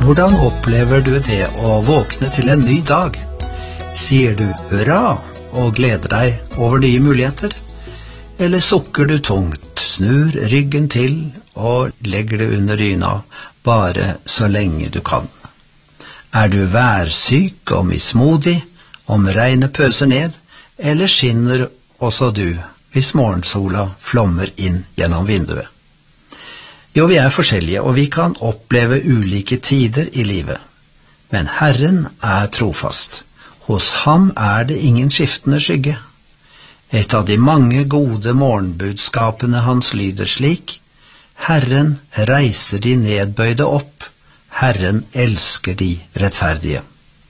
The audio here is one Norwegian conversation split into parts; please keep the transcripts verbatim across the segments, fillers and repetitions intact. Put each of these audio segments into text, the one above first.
Hvordan opplever du det å våkne til en ny dag? Sier du hurra og gleder deg over nye muligheter? Eller sukker du tungt, snur ryggen til og legger det under dyna bare så lenge du kan? Er du værsyk og mismodig om regnet pøser ned, eller skinner også du hvis morgensola flommer inn gjennom vinduet? Jo, vi er forskjellige, og vi kan oppleve ulike tider i livet. Men Herren er trofast. Hos ham er det ingen skiftende skygge. Et av de mange gode morgenbudskapene hans lyder slik: Herren reiser de nedbøyde opp, Herren elsker de rettferdige.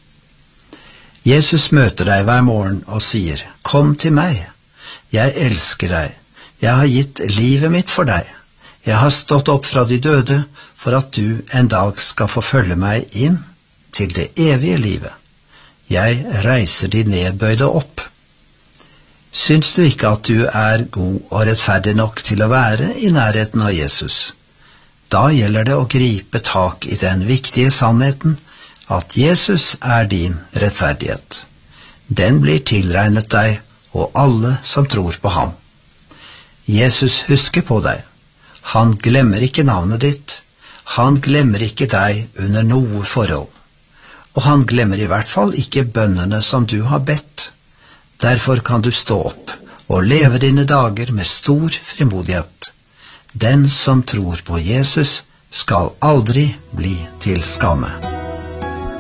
Jesus møter deg hver morgen og sier: Kom til meg, jeg elsker deg, jeg har gitt livet mitt for deg. Jeg har stått opp fra de døde for at du en dag skal få følge meg inn til det evige livet. Jeg reiser de nedbøyde opp. Syns du ikke at du er god og rettferdig nok til å være i nærheten av Jesus? Da gjelder det å gripe tak i den viktige sannheten at Jesus er din rettferdighet. Den blir tilregnet deg og alle som tror på ham. Jesus husker på deg. Han glemmer ikke navnet ditt, han glemmer ikke deg under noe forhold, og han glemmer i hvert fall ikke bønnene som du har bedt. Derfor kan du stå opp og leve dine dager med stor frimodighet. Den som tror på Jesus skal aldri bli til skamme.